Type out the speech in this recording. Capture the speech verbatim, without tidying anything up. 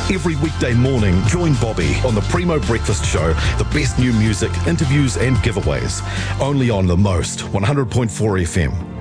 Every weekday morning, join Bobby on the Primo Breakfast Show, the best new music, interviews and giveaways. Only on The Most, one hundred point four F M.